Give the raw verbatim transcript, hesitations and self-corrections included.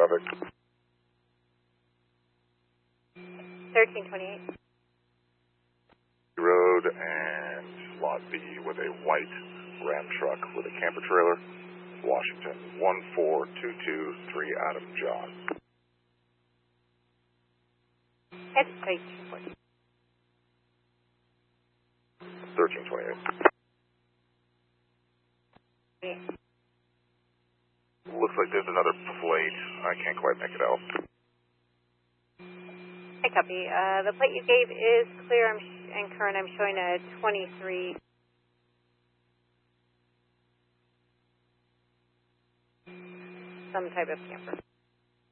traffic. thirteen twenty-eight. Road and Lot B with a white Ram truck with a camper trailer. Washington, one four two two three Adam John. Head straight two forty. thirteen twenty-eight. Yeah. Looks like there's another plate. I can't quite make it out. I copy. Uh, the plate you gave is clear I'm sh and current. I'm showing a twenty-three. Some type of camper.